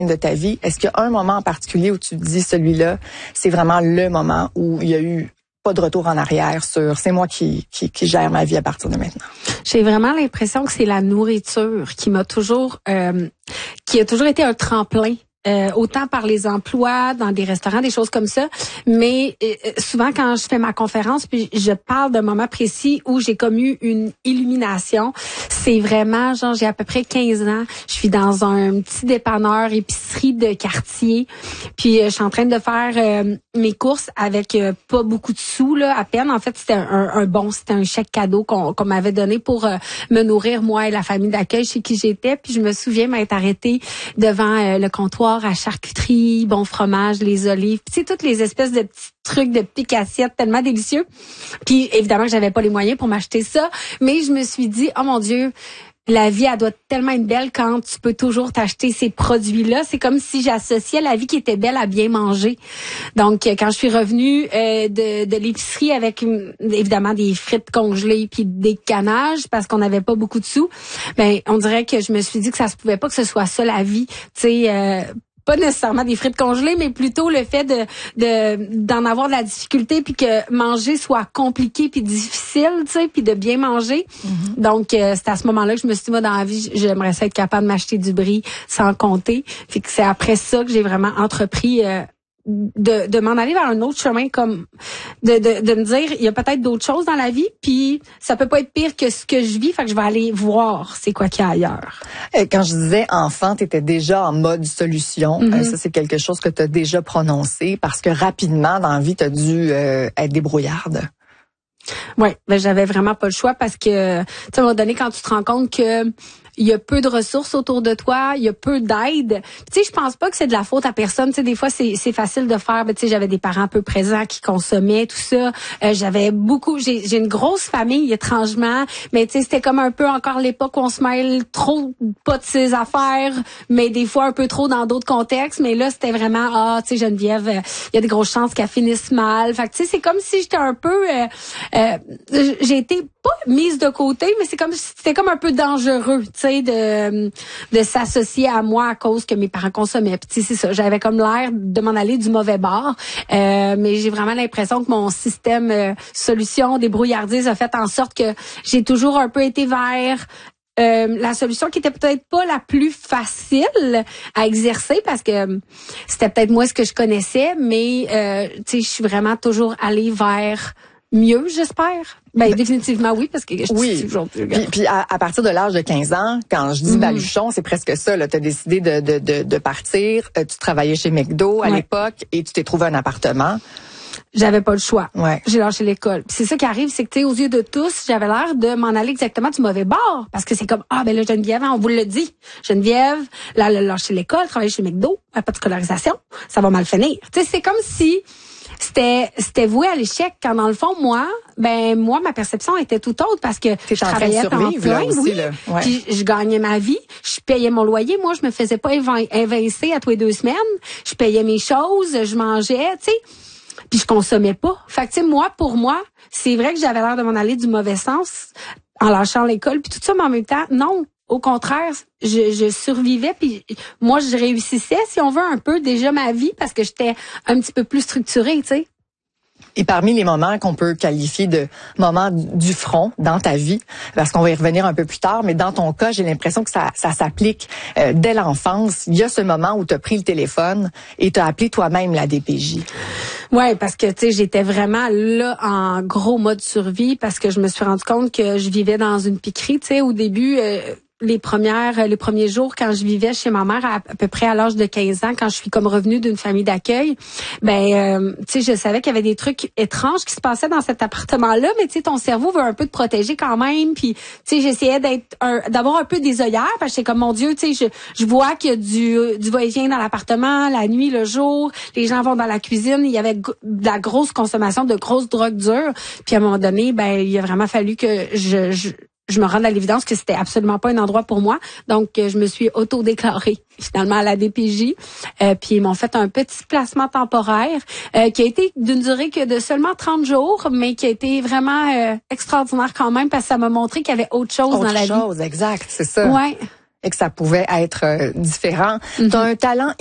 de ta vie. Est-ce qu'il y a un moment en particulier où tu te dis, celui-là, c'est vraiment le moment où il y a eu pas de retour en arrière sur c'est moi qui gère ma vie à partir de maintenant? J'ai vraiment l'impression que c'est la nourriture qui m'a toujours qui a toujours été un tremplin. Autant par les emplois, dans des restaurants, des choses comme ça. Mais souvent, quand je fais ma conférence, puis je parle d'un moment précis où j'ai comme eu une illumination, c'est vraiment, genre, j'ai à peu près 15 ans. Je suis dans un petit dépanneur, épicerie de quartier. Puis je suis en train de faire mes courses avec pas beaucoup de sous, là, à peine. En fait, c'était c'était un chèque cadeau qu'on m'avait donné pour me nourrir, moi et la famille d'accueil chez qui j'étais. Puis je me souviens m'être arrêtée devant le comptoir à charcuterie, bon fromage, les olives, tu sais, toutes les espèces de petits trucs de petites assiettes tellement délicieux. Puis évidemment que j'avais pas les moyens pour m'acheter ça, mais je me suis dit, oh mon Dieu, la vie, elle doit tellement être belle quand tu peux toujours t'acheter ces produits-là. C'est comme si j'associais la vie qui était belle à bien manger. Donc, quand je suis revenue de l'épicerie avec, évidemment, des frites congelées puis des canages parce qu'on n'avait pas beaucoup de sous, ben on dirait que je me suis dit que ça se pouvait pas que ce soit ça la vie. Tu sais, pas nécessairement des frites congelées, mais plutôt le fait d'en avoir de la difficulté puis que manger soit compliqué puis difficile, tu sais, puis de bien manger. Mm-hmm. Donc c'est à ce moment-là que je me suis dit, moi, dans la vie, j'aimerais ça être capable de m'acheter du brie sans compter. Fait que c'est après ça que j'ai vraiment entrepris de m'en aller vers un autre chemin, comme de me dire, il y a peut-être d'autres choses dans la vie, puis ça peut pas être pire que ce que je vis, fait que je vais aller voir c'est quoi qu'il y a ailleurs. Quand je disais enfant, tu étais déjà en mode solution. Mm-hmm. Ça, c'est quelque chose que tu as déjà prononcé parce que rapidement, dans la vie, tu as dû être débrouillarde. Ouais, ben j'avais vraiment pas le choix parce que, tu sais, à un moment donné, quand tu te rends compte que il y a peu de ressources autour de toi, il y a peu d'aide. Tu sais, je pense pas que c'est de la faute à personne. Tu sais, des fois c'est facile de faire. Tu sais, j'avais des parents peu présents qui consommaient tout ça. J'avais beaucoup. J'ai une grosse famille étrangement, mais tu sais, c'était comme un peu encore l'époque où on se mêle trop pas de ses affaires, mais des fois un peu trop dans d'autres contextes. Mais là, c'était vraiment tu sais, Geneviève, il y a des grosses chances qu'elle finisse mal. Fait que tu sais, c'est comme si j'étais un peu, j'ai été pas mise de côté, mais c'était comme un peu dangereux, tu sais, de s'associer à moi à cause que mes parents consommaient. Puis c'est ça, j'avais comme l'air de m'en aller du mauvais bord, mais j'ai vraiment l'impression que mon système solution débrouillardise a fait en sorte que j'ai toujours un peu été vers la solution qui était peut-être pas la plus facile à exercer parce que c'était peut-être moi ce que je connaissais, mais tu sais, je suis vraiment toujours allée vers mieux, j'espère. Ben définitivement oui, parce que je suis toujours plus grande. Puis à partir de l'âge de 15 ans, quand je dis baluchon, c'est presque ça. Tu as décidé de partir. Tu travaillais chez McDo à l'époque et tu t'es trouvé un appartement. J'avais pas le choix. Ouais. J'ai lâché l'école. Puis c'est ça qui arrive, c'est que tu sais, aux yeux de tous, j'avais l'air de m'en aller exactement du mauvais bord. Parce que c'est comme, ben là, Geneviève, on vous le dit. Geneviève, là, elle a lâché l'école, travailler chez McDo, pas de scolarisation, ça va mal finir. Tu sais, c'est comme si c'était voué à l'échec, quand dans le fond, moi, ma perception était tout autre parce que je travaillais à temps plein, puis je gagnais ma vie, je payais mon loyer, moi, je me faisais pas évincer à tous les 2 semaines, je payais mes choses, je mangeais, tu sais, puis je consommais pas. Fait que, tu sais, pour moi, c'est vrai que j'avais l'air de m'en aller du mauvais sens en lâchant l'école, puis tout ça, mais en même temps, non. Au contraire, je survivais, puis moi, je réussissais, si on veut, un peu déjà ma vie, parce que j'étais un petit peu plus structurée, tu sais. Et parmi les moments qu'on peut qualifier de moments du front dans ta vie, parce qu'on va y revenir un peu plus tard, mais dans ton cas, j'ai l'impression que ça s'applique dès l'enfance. Il y a ce moment où tu as pris le téléphone et tu as appelé toi-même la DPJ. Ouais, parce que tu sais, j'étais vraiment là en gros mode survie parce que je me suis rendu compte que je vivais dans une piquerie, tu sais, au début les premiers jours quand je vivais chez ma mère à peu près à l'âge de 15 ans, quand je suis comme revenue d'une famille d'accueil, tu sais, je savais qu'il y avait des trucs étranges qui se passaient dans cet appartement-là, mais tu sais, ton cerveau veut un peu te protéger quand même, puis tu sais, j'essayais d'avoir un peu des œillères parce que j'étais comme, mon Dieu, tu sais, je vois qu'il y a du va-et-vient dans l'appartement, la nuit, le jour, les gens vont dans la cuisine, il y avait de la grosse consommation de grosses drogues dures, puis à un moment donné, il a vraiment fallu que je me rende à l'évidence que c'était absolument pas un endroit pour moi. Donc, je me suis auto-déclarée finalement à la DPJ. Puis, ils m'ont fait un petit placement temporaire qui a été d'une durée que de seulement 30 jours, mais qui a été vraiment extraordinaire quand même parce que ça m'a montré qu'il y avait autre chose dans la vie. Autre chose, exact, c'est ça. Ouais. et que ça pouvait être différent. Tu as un talent